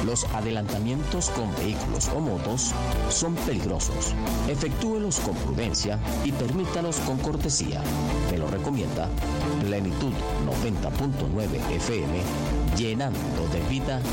Los adelantamientos con vehículos o motos son peligrosos. Efectúelos con prudencia y permítalos con cortesía. Te lo recomienda Plenitud 90.9 FM, llenando de vida